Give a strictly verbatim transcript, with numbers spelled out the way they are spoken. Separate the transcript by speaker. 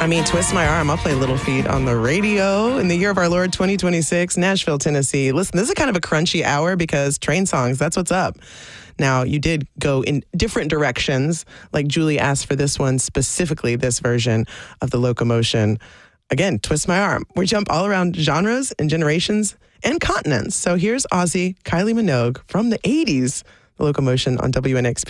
Speaker 1: I mean, Twist My Arm. I'll play Little Feat on the radio in the year of our Lord twenty twenty-six, Nashville, Tennessee. Listen, this is kind of a crunchy hour because train songs, that's what's up. Now, you did go in different directions. Like Julie asked for this one, specifically this version of The Locomotion. Again, Twist My Arm. We jump all around genres and generations and continents. So here's Ozzy, Kylie Minogue from the eighties, The Locomotion on W N X P.